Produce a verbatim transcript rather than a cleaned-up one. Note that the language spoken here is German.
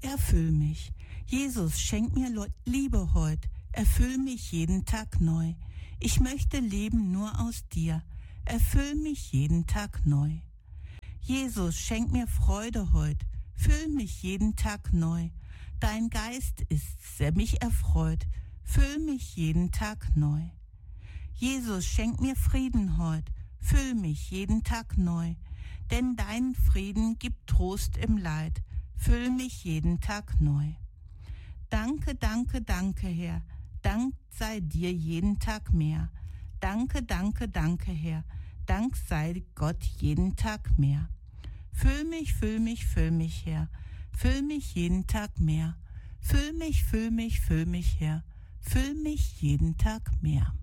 erfüll mich. Jesus, schenk mir Liebe heut, erfüll mich jeden Tag neu. Ich möchte leben nur aus dir, erfüll mich jeden Tag neu. Jesus, schenk mir Freude heut, füll mich jeden Tag neu. Dein Geist ist's, der mich erfreut, füll mich jeden Tag neu. Jesus, schenk mir Frieden heut, füll mich jeden Tag neu. Denn dein Frieden gibt Trost im Leid, füll mich jeden Tag neu. Danke, danke, danke, Herr, Dank sei dir jeden Tag mehr. Danke, danke, danke, Herr, Dank sei Gott jeden Tag mehr. Füll mich, füll mich, füll mich, Herr, füll mich jeden Tag mehr. Füll mich, füll mich, füll mich, Herr, füll mich jeden Tag mehr.